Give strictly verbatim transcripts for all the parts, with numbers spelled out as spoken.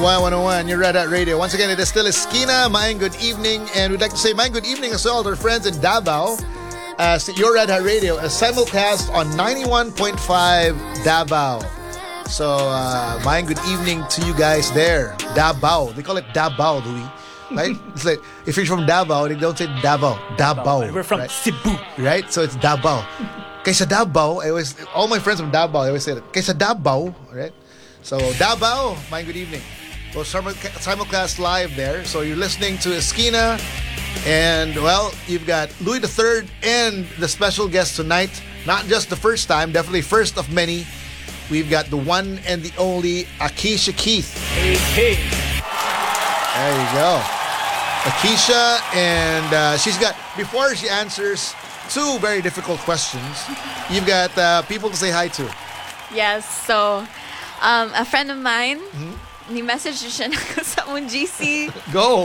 Y one oh one, your Red Hat Radio. Once again, it is still Esquina. Maing good evening. And we'd like to say maing good evening as well to our friends in Davao. Uh, your Red Hat Radio, a simulcast on ninety-one point five Davao. So, uh, maing good evening to you guys there. Davao. They call it Davao, Louis. Right? It's like, if you're from Davao, they don't say Davao. Davao. We're from right? Cebu. Right? So it's Davao. Kaysa Davao, I always, all my friends from Davao, I always say that. Kaysa Davao, right? So, Davao, maing good evening. Well, simulcast live there. So you're listening to Esquina. And, well, you've got Louis the Third and the special guest tonight. Not just the first time, definitely first of many. We've got the one and the only Akisha Keith. Hey, hey. There you go. Akisha, and uh, she's got, before she answers two very difficult questions, you've got uh, people to say hi to. Yes, so um, a friend of mine, Mm-hmm. ni-message siya na ako sa mong G C. Go!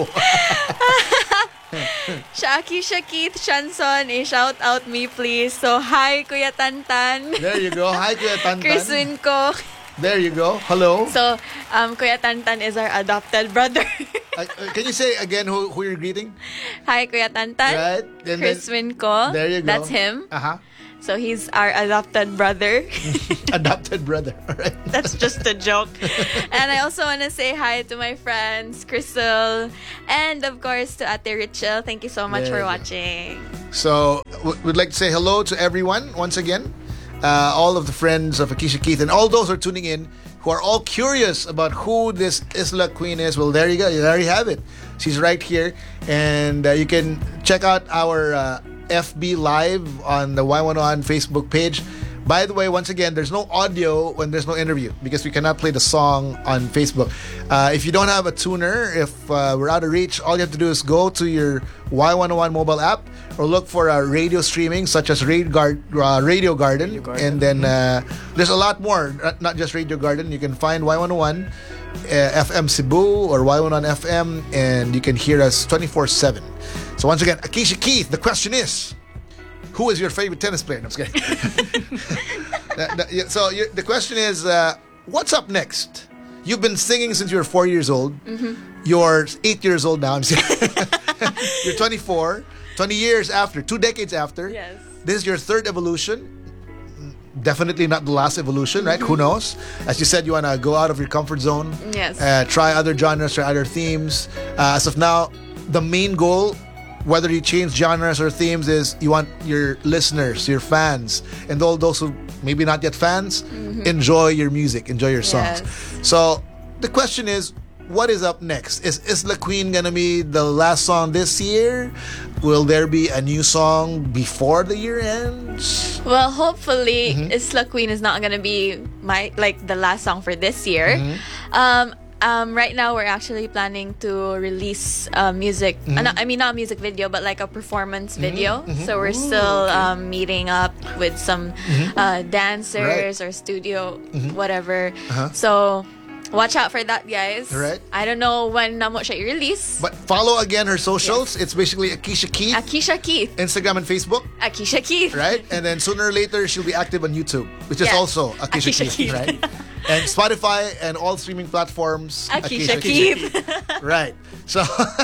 Siya, Akisha Keith Shanson, i-shout out me please. So, hi Kuya Tantan. There you go. Hi, Kuya Tantan. Chris Winco. There you go. Hello. So, um, Kuya Tantan is our adopted brother. uh, uh, can you say again who, who you're greeting? Hi Kuya Tantan. Right. And Chris then, Winco. there you go. That's him. Uh-huh. So, he's our adopted brother. Adopted brother. All right. That's just a joke. And I also want to say hi to my friends, Crystal, and of course to Ate Richel. Thank you so much There for you go. watching. So, w- we'd like to say hello to everyone once again. Uh, all of the friends of Akisha Keith and all those who are tuning in who are all curious about who this Isla Queen is. Well, there you go. There you have it. She's right here. And uh, you can check out our uh, F B Live on the Y one oh one Facebook page. By the way, once again, there's no audio when there's no interview because we cannot play the song on Facebook. Uh, if you don't have a tuner, if uh, we're out of reach, all you have to do is go to your Y one oh one mobile app or look for uh, radio streaming such as Radio, Guard, uh, radio, Garden. Radio Garden. And then uh, there's a lot more, not just Radio Garden. You can find Y one oh one uh, F M Cebu or Y one oh one F M, and you can hear us twenty-four seven. So once again, Akisha Keith, the question is, who is your favorite tennis player? No, I'm just kidding. That- that- yeah, so you- the question is, uh, what's up next? You've been singing since you were four years old. Mm-hmm. You're eight years old now. I'm just kidding. You're twenty-four. twenty years after, two decades after. Yes. This is your third evolution. Definitely not the last evolution, right? Mm-hmm. Who knows? As you said, you want to go out of your comfort zone. Yes. Uh, try other genres, try other themes. Uh, as of now, the main goal, whether you change genres or themes, is you want your listeners, your fans, and all those who maybe not yet fans, enjoy your music, enjoy your songs. Yes. So the question is, what is up next? Is Isla Queen gonna be the last song this year? Will there be a new song before the year ends? Well, hopefully, Mm-hmm. Isla Queen is not gonna be my like the last song for this year. Mm-hmm. Um, um, right now, we're actually planning to release uh, music. Mm-hmm. Uh, not, I mean, not music video, but like a performance video. So we're still um, meeting up with some uh, dancers or studio, whatever. Mm-hmm. Uh-huh. So watch out for that, guys. Right. I don't know when namo siya i-release. But follow again her socials. It's basically Akisha Keith, Akisha Keith. Instagram and Facebook, Akisha Keith. right? And then sooner or later she'll be active on YouTube, which is Yes. also Akisha, Akisha Keith, Keith. right? And Spotify and all streaming platforms. Akisha Keith. Right. So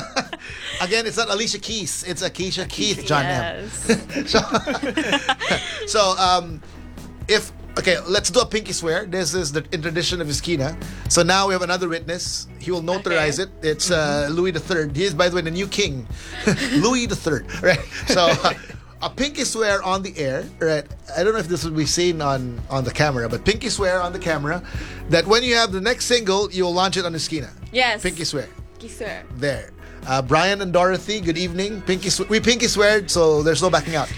again, it's not Alicia Keys, it's Akisha Keith, John M. Yes. So, so um, if okay, let's do a pinky swear. This is the in tradition of Esquina. So now we have another witness. He will notarize Okay. it. It's uh, Louis the Third. He is, by the way, the new king, Louis the Third. Right. So uh, a pinky swear on the air. Right. I don't know if this will be seen on on the camera, but pinky swear on the camera that when you have the next single, you will launch it on Esquina. Yes. Pinky swear. Pinky swear. There. Uh, Brian and Dorothy, good evening. Pinky sw- we pinky sweared, so there's no backing out.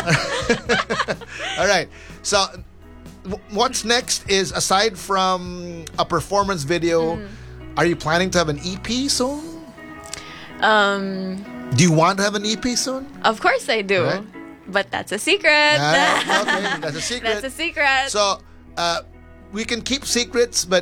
All right. So, w- what's next is, aside from a performance video, Mm. are you planning to have an E P soon? Um, Do you want to have an E P soon? of course I do. Right. But that's a secret. Ah, okay, that's a secret. That's a secret. So, uh, we can keep secrets, but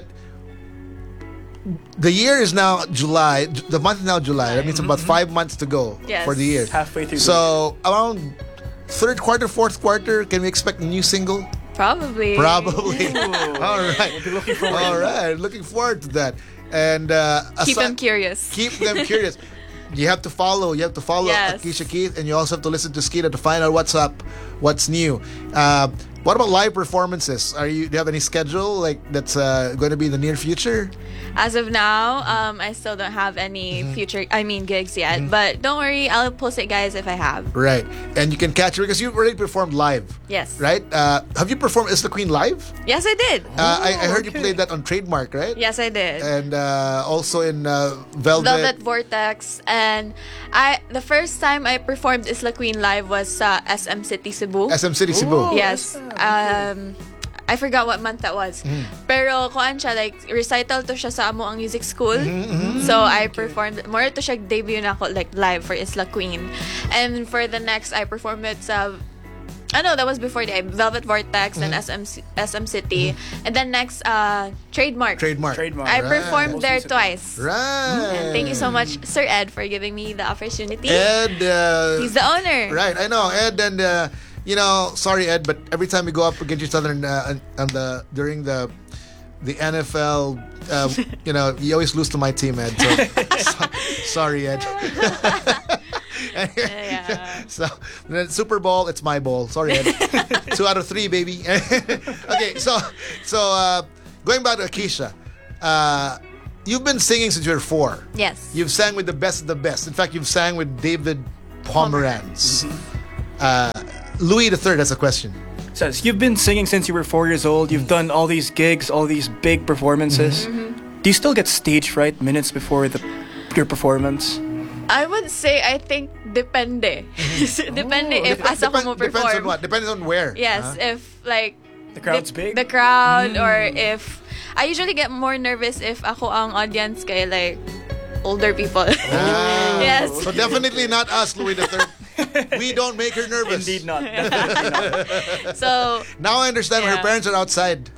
the year is now July. The month is now July. That means about five months to go Yes. for the year. Halfway through. So around third quarter, fourth quarter, can we expect a new single? Probably. Probably. All right. We'll be looking forward. All right. Looking forward to that. And uh, Keep aside- them curious. Keep them curious. You have to follow. You have to follow Yes. Akisha Keith, and you also have to listen to Skeena to find out what's up, what's new. Uh, what about live performances? Are you? Do you have any schedule like that's uh, going to be in the near future? As of now, um, I still don't have any Mm-hmm. future, I mean, gigs yet. But don't worry, I'll post it, guys, if I have. Right, and you can catch it because you've already performed live. Yes. Right? Uh, have you performed Isla Queen live? Yes, I did. Uh, I, I heard you okay. played that on Trademark, right? Yes, I did. And uh, also in uh, Velvet. Velvet Vortex, and I the first time I performed Isla Queen live was sa S M City Cebu. S M City Cebu. Yes. Um I forgot what month that was. Mm-hmm. Pero kuan siya, like recital to siya sa amo ang music school. Mm-hmm, So I performed more to siya debut na ako like live for Isla Queen. And for the next I performed it sa I know that was before the Velvet Vortex and Mm-hmm. S M C, S M City. And then next uh Trademark. Trademark. Trademark. I Right. performed there Most twice. Right. And thank you so much, Sir Ed, for giving me the opportunity. Ed. Uh, He's the owner. Right, I know Ed, and uh, you know, sorry Ed, but every time we go up against each other in, uh, on the during the the N F L, uh, you know, you always lose to my team, Ed. So, so sorry, Ed. Yeah. So then Super Bowl, it's my bowl. Sorry, Ed. Two out of three, baby. Okay, so so uh, going back to Akisha, uh, you've been singing since you were four. Yes. You've sang with the best of the best. In fact, you've sang with David Pomeranz. Uh, Louis the Third has a question. Says, you've been singing since you were four years old. You've done all these gigs, all these big performances. Mm-hmm. Do you still get stage fright minutes before the your performance? I would say I think depende. depende if Dep- asa ko depend- mo Depends on perform. what? Depends on where. Yes, Huh? if like The crowd's the, big? the crowd or if I usually get more nervous if ako ang audience kay like older people. Ah. Yes. So definitely not us, Louis the Third. We don't make her nervous. Indeed not. Definitely not. So Now I understand why her Yeah. parents are outside.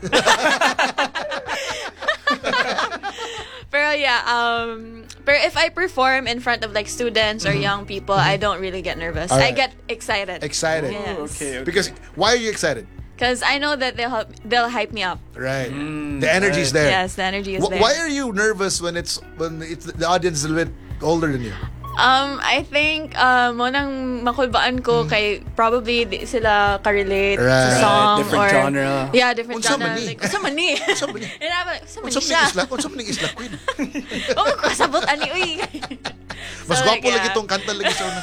pero yeah, um pero if I perform in front of like students or young people, I don't really get nervous. Alright. I get excited. Excited. Yes. Oh, okay, okay. Because why are you excited? Because I know that they'll help, they'll hype me up. Right. the energy's right. there. Yes, the energy is Wh- there. Why are you nervous when it's when it's the audience is a little bit older than you? Um, I think uh, mo nang makulbaan ko kay probably di sila ka-relate Right. sa song Different or genre. Yeah, different Unsa genre. man ni? Like, unsa man ni? Unsa man ni? Inaba, unsa man Unsa ni man siya? ning isla? Unsa man ning isla queen? Oh, kasabot ani uy. Mas So, gwapo like, lagi yeah. itong kanta lagi sa una.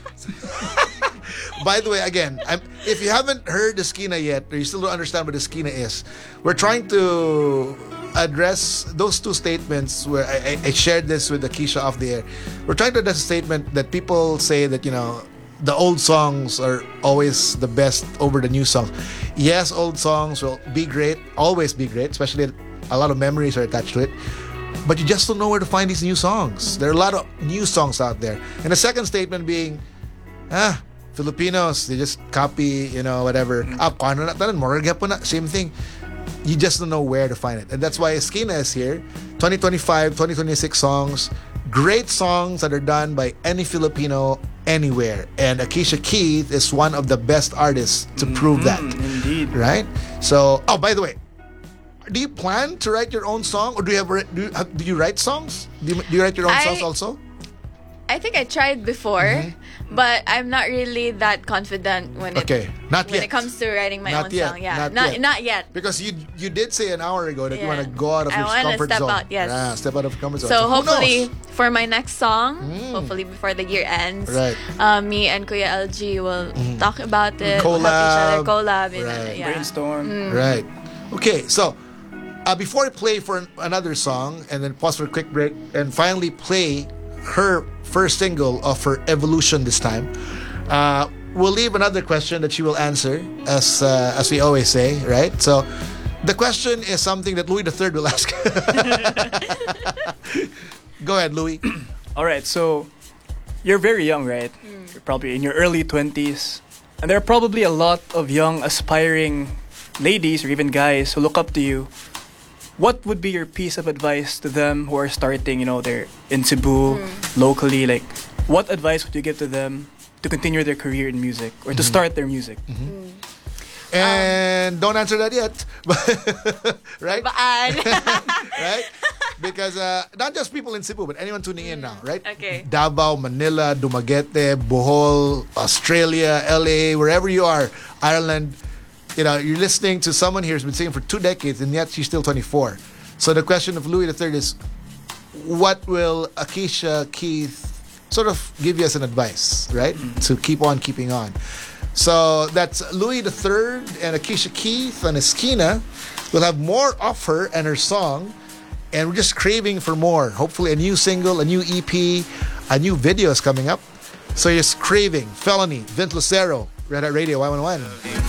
By the way, again, I'm, if you haven't heard the Skeena yet, or you still don't understand what the Skeena is, we're trying to address those two statements where I, I, I shared this with Akisha off the air. We're trying to address a statement that people say that, you know, the old songs are always the best over the new songs. Yes, old songs will be great, always be great, especially a lot of memories are attached to it. But you just don't know where to find these new songs. There are a lot of new songs out there. And the second statement being, ah, Filipinos, they just copy, you know, whatever. Ah, kung ano na tanan, more gyapon na, same thing. You just don't know where to find it. And that's why Skeena is here. twenty twenty-five, twenty twenty-six songs. Great songs that are done by any Filipino anywhere. And Akisha Keith is one of the best artists to prove that. Indeed. Right? So, oh, by the way, do you plan to write your own song? Or do you have, do you, have, do you write songs? Do you, do you write your own I- songs also? I think I tried before, Mm-hmm. but I'm not really that confident when it Okay, not when yet. it comes to writing my Not own yet, song. Yeah, not not yet. not yet. Because you you did say an hour ago that you Yeah. want to go out of I your wanna comfort step zone. out, yes. Yeah, step out of your comfort zone. So who hopefully knows? for my next song, hopefully before the year ends, Right. uh, me and Kuya L G will talk about it, we'll help each other collab, and, uh, Right. yeah. Brainstorm. Right. Okay, so uh, before I play for an- another song and then pause for a quick break and finally play her first single of her evolution this time, uh, we'll leave another question that she will answer as uh, as we always say, right? So the question is something that Louis the Third will ask. Go ahead, Louis. All right, so you're very young, right? You're probably in your early twenties. And there are probably a lot of young, aspiring ladies or even guys who look up to you. What would be your piece of advice to them who are starting, you know, they're in Cebu, locally? Like, what advice would you give to them to continue their career in music or to start their music? And don't answer that yet. Right? Baan. Right? Because uh, not just people in Cebu, but anyone tuning in now, right? Okay. Davao, Manila, Dumaguete, Bohol, Australia, L A, wherever you are, Ireland, you know, you're listening to someone here who's been singing for two decades, and yet she's still twenty-four. So the question of Louis the Third is, what will Akeisha Keith sort of give you as an advice, right? Mm-hmm. To keep on keeping on. So that's Louis the Third and Akeisha Keith and Esquina. We'll have more of her and her song. And we're just craving for more. Hopefully a new single, a new E P, a new video is coming up. So you're just craving. Felony, Vint Lucero, Red Hat Radio, Y one one.